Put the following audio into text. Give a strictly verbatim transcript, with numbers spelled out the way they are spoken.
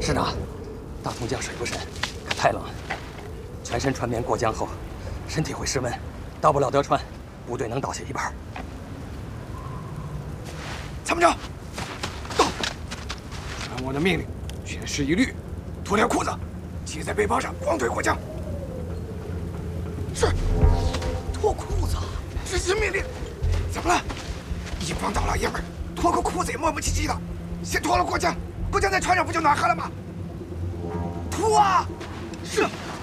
师长，大同江水不深，可太冷了。全身穿棉过江后，身体会失温，到不了德川，部队能倒下一半。 参谋长，到！传我的命令，全师一律脱掉裤子，系在背包上，光腿过江。是。脱裤子，执行命令。怎么了？一帮大老爷们儿脱个裤子也磨磨唧唧的，先脱了过江，过江再穿上不就暖和了吗？脱啊！是。